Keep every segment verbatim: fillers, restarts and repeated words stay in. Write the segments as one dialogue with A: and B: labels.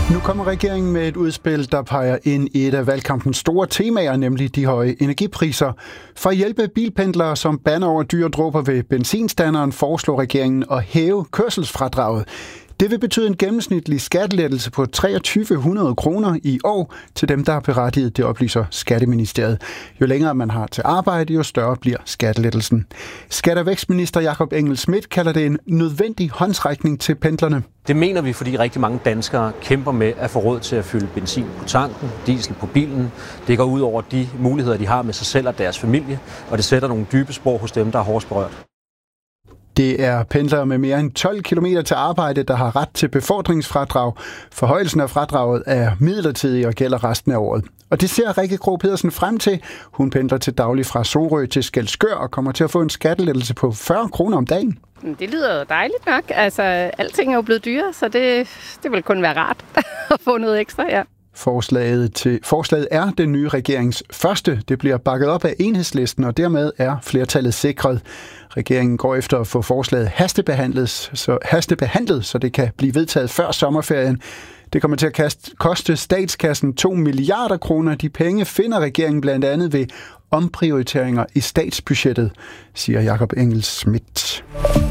A: Nu kommer regeringen med et udspil, der peger ind i et af valgkampens store temaer, nemlig de høje energipriser. For at hjælpe bilpendlere, som bander over dyre dråber ved benzinstanderen, foreslår regeringen at hæve kørselsfradraget. Det vil betyde en gennemsnitlig skattelettelse på to tusind tre hundrede kroner i år til dem, der er berettiget, det oplyser Skatteministeriet. Jo længere man har til arbejde, jo større bliver skattelettelsen. Skatte- og vækstminister Jakob Engel-Schmidt kalder det en nødvendig håndsrækning til pendlerne.
B: Det mener vi, fordi rigtig mange danskere kæmper med at få råd til at fylde benzin på tanken, diesel på bilen. Det går ud over de muligheder, de har med sig selv og deres familie, og det sætter nogle dybe spor hos dem, der er hårdest berørt.
A: Det er pendlere med mere end tolv kilometer til arbejde, der har ret til befordringsfradrag. Forhøjelsen af fradraget er midlertidig og gælder resten af året. Og det ser Rikke Krogh Pedersen frem til. Hun pendler til daglig fra Sorø til Skælskør og kommer til at få en skattelettelse på fyrre kroner om dagen.
C: Det lyder jo dejligt nok. Altså, alting er jo blevet dyre, så det, det vil kun være rart at få noget ekstra, ja.
A: Forslaget, til, forslaget er den nye regerings første. Det bliver bakket op af Enhedslisten, og dermed er flertallet sikret. Regeringen går efter at få forslaget hastebehandlet, så, hastebehandlet, så det kan blive vedtaget før sommerferien. Det kommer til at kaste, koste statskassen to milliarder kroner. De penge finder regeringen blandt andet ved omprioriteringer i statsbudgettet, siger Jakob Engel-Schmidt.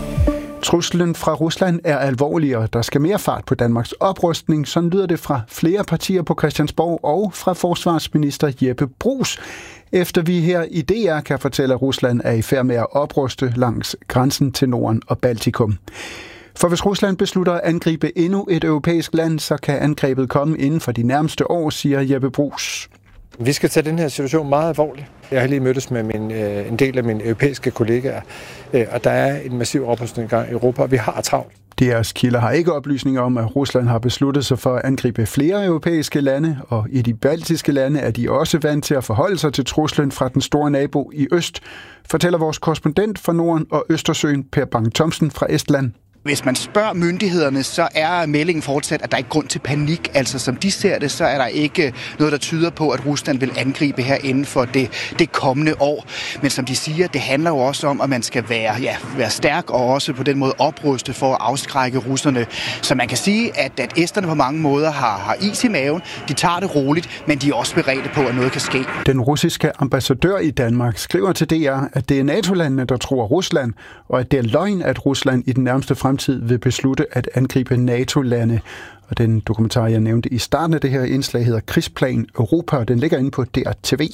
A: Truslen fra Rusland er alvorlig, og der skal mere fart på Danmarks oprustning. Sådan lyder det fra flere partier på Christiansborg og fra forsvarsminister Jeppe Bruus. Efter vi her i D R kan fortælle, at Rusland er i færd med at opruste langs grænsen til Norden og Baltikum. For hvis Rusland beslutter at angribe endnu et europæisk land, så kan angrebet komme inden for de nærmeste år, siger Jeppe Bruus.
D: Vi skal tage den her situation meget alvorligt. Jeg har lige mødtes med min, øh, en del af mine europæiske kollegaer, øh, og der er en massiv oprustning i gang i Europa, og vi har travlt.
A: D R's kilder har ikke oplysninger om, at Rusland har besluttet sig for at angribe flere europæiske lande, og i de baltiske lande er de også vant til at forholde sig til truslen fra den store nabo i øst, fortæller vores korrespondent for Norden og Østersøen, Per Bang-Thomsen fra Estland.
E: Hvis man spørger myndighederne, så er meldingen fortsat, at der er ikke grund til panik. Altså som de ser det, så er der ikke noget, der tyder på, at Rusland vil angribe her inden for det, det kommende år. Men som de siger, det handler jo også om, at man skal være, ja, være stærk og også på den måde opruste for at afskrække russerne. Så man kan sige, at, at esterne på mange måder har, har is i maven. De tager det roligt, men de er også beredte på, at noget kan ske.
A: Den russiske ambassadør i Danmark skriver til D R, at det er NATO-landene, der tror Rusland, og at det er løgn, at Rusland i den nærmeste fremtid vil beslutte at angribe NATO-lande. Og den dokumentar, jeg nævnte i starten af det her indslag, hedder Krigsplan Europa, og den ligger inde på D R T V.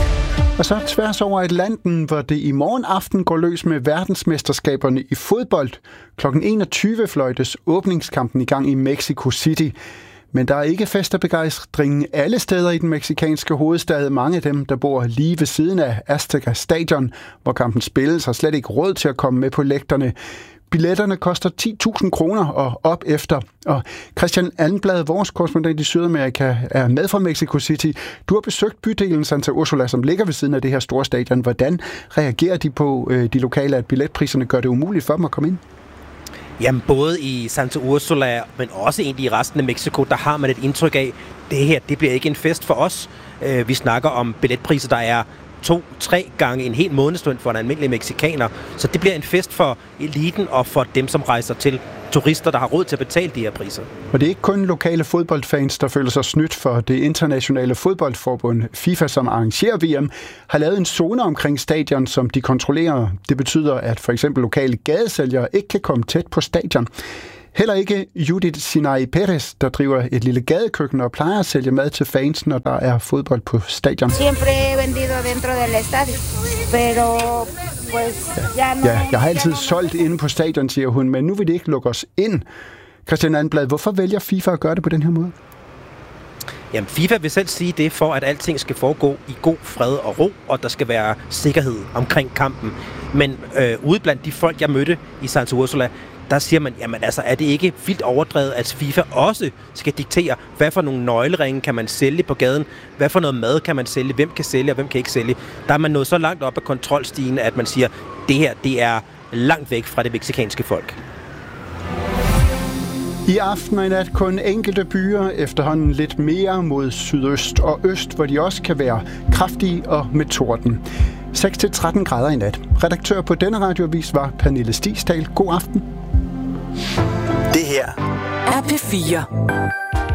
A: Og så tværs over Atlanten, hvor det i morgen aften går løs med verdensmesterskaberne i fodbold. klokken enogtyve fløjtes åbningskampen i gang i Mexico City. Men der er ikke fest og begejstring alle steder i den mexikanske hovedstad. Mange af dem, der bor lige ved siden af Azteca Stadion, hvor kampen spilles, har slet ikke råd til at komme med på lægterne. Billetterne koster ti tusind kroner og op efter. Og Christian Almblad, vores korrespondent i Sydamerika, er med fra Mexico City. Du har besøgt bydelen Santa Úrsula, som ligger ved siden af det her store stadion. Hvordan reagerer de på øh, de lokale, at billetpriserne gør det umuligt for dem at komme ind?
F: Jamen, både i Santa Úrsula, men også egentlig i resten af Mexico, der har man et indtryk af, at det her, det bliver ikke en fest for os. Vi snakker om billetpriser, der er to, tre gange en hel månedsløn for en almindelig mexikaner. Så det bliver en fest for eliten og for dem, som rejser til turister, der har råd til at betale de her priser.
A: Og det er ikke kun lokale fodboldfans, der føler sig snydt, for det internationale fodboldforbund FIFA, som arrangerer V M, har lavet en zone omkring stadion, som de kontrollerer. Det betyder, at for eksempel lokale gadesælgere ikke kan komme tæt på stadion. Heller ikke Judith Sinai Perez, der driver et lille gadekøkken og plejer at sælge mad til fans, når der er fodbold på stadion.
G: Siempre he vendido dentro del estadio, pero pues ya no.
A: Ja, jeg har altid solgt inde på stadion, siger hun, men nu vil det ikke lukke os ind. Christian Almblad, hvorfor vælger FIFA at gøre det på den her måde?
F: Jamen, FIFA vil selv sige det for, at alting skal foregå i god fred og ro, og der skal være sikkerhed omkring kampen. Men øh, ude blandt de folk, jeg mødte i Santa Úrsula, der siger man, jamen altså, er det ikke vildt overdrevet, at FIFA også skal diktere, hvad for nogle nøgleringe kan man sælge på gaden, hvad for noget mad kan man sælge, hvem kan sælge og hvem kan ikke sælge. Der er man nået så langt op af kontrolstigen, at man siger, det her, det er langt væk fra det mexikanske folk.
A: I aften og i nat kun enkelte byer, efterhånden lidt mere mod sydøst og øst, hvor de også kan være kraftige og med torden. seks til tretten grader i nat. Redaktør på denne radioavis var Pernille Stigsdal. God aften.
H: Det her er P fire.